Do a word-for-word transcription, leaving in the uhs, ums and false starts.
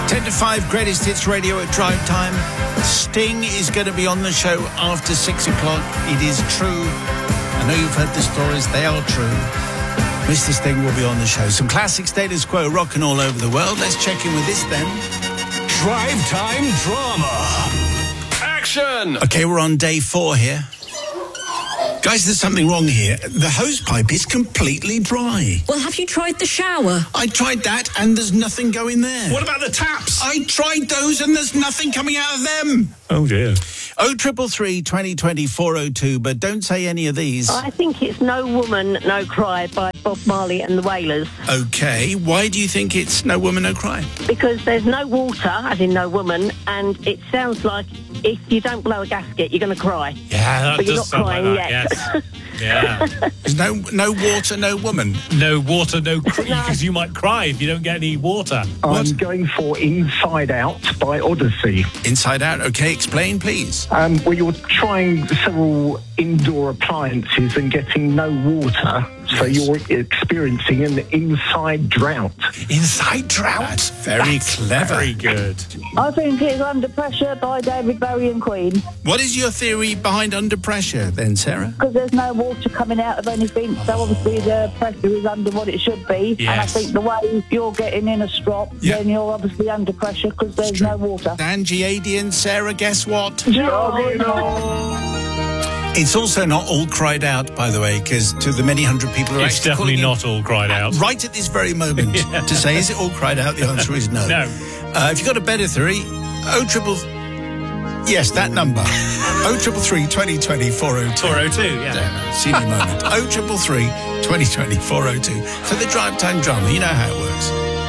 ten to five, Greatest Hits Radio at drive time. Sting is going to be on the show after six o'clock. It is true. I know you've heard the stories. They are true. Mister Sting will be on the show. Some classic Status Quo rocking all over the world. Let's check in with this then. Drive time drama. Action! Okay, we're on day four here. Guys, there's something wrong here. The hose pipe is completely dry. Well, have you tried the shower? I tried that and there's nothing going there. What about the taps? I tried those and there's nothing coming out of them. Oh, dear. oh triple three, twenty twenty, four oh two, but don't say any of these. I think it's No Woman, No Cry by Bob Marley and the Wailers. Okay, why do you think it's No Woman, No Cry? Because there's no water, as in no woman, and it sounds like if you don't blow a gasket, you're going to cry. Yeah, that but you're does not sound crying like that, yet. yes. Yeah. There's no no water, no woman. No water, no cry, because you might cry if you don't get any water. What? I'm going for Inside Out by Odyssey. Inside Out, okay, explain please. Um, where you're trying several indoor appliances and getting no water, so you're experiencing an inside drought. Inside drought? That's very That's clever. Very good. I think it's Under Pressure by David Bowie and Queen. What is your theory behind Under Pressure then, Sarah? Because there's no water coming out of anything, so obviously the pressure is under what it should be. Yes. And I think the way you're getting in a strop, Yeah. then you're obviously under pressure because there's no water. Angie, Adi and Sarah, guess what? Yeah. It's also not all cried out, by the way, because to the many hundred people who are It's actually definitely calling not all cried in, out. right at this very moment, Yeah. to say, is it all cried out? The answer is no. No. Uh, if you've got a better theory, oh triple... Yes, that number. oh triple three, twenty twenty, four oh two. four oh two, yeah. Damn, senior moment. oh triple three, twenty twenty, four oh two. For the drive time drama, you know how it works.